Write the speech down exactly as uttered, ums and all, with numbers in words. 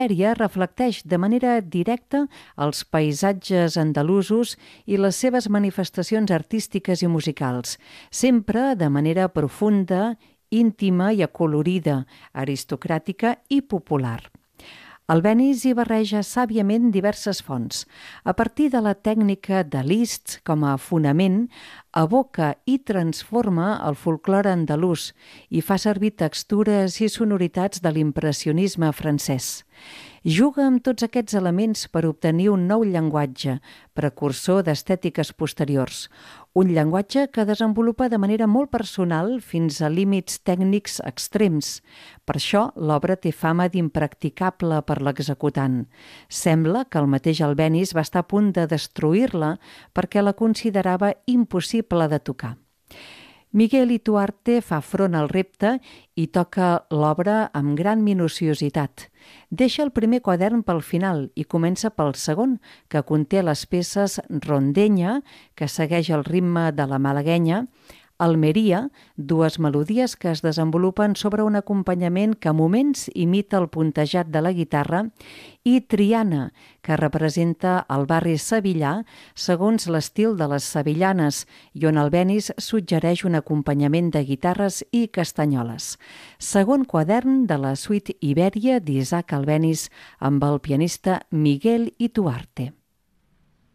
Ibèria reflecteix de manera directa els paisatges andalusos i les seves manifestacions artístiques i musicals, sempre de manera profunda, íntima i acolorida, aristocràtica i popular. Albéniz hi barreja sàviament diverses fonts. A partir de la tècnica de Liszt com a fonament, evoca i transforma el folklore andalús i fa servir textures i sonoritats de l'impressionisme francès. Juga amb tots aquests elements per obtenir un nou llenguatge, precursor d'estètiques posteriors. Un llenguatge que desenvolupa de manera molt personal fins a límits tècnics extrems. Per això l'obra té fama d'impracticable per l'executant. Sembla que el mateix Albéniz va estar a punt de destruir-la perquè la considerava impossible de tocar. Miguel Ituarte fa front al repte i toca l'obra amb gran minuciositat. Deixa el primer quadern pel final i comença pel segon, que conté les peces Rondenya, que segueix el ritme de la malaguenya, Almeria, dues melodies que es desenvolupen sobre un acompanyament que a moments imita el puntejat de la guitarra, i Triana, que representa el barri sevillà segons l'estil de les sevillanes i on Albéniz suggereix un acompanyament de guitarres i castanyoles. Segon quadern de la suite Ibèria d'Isaac Albéniz amb el pianista Miguel Ituarte.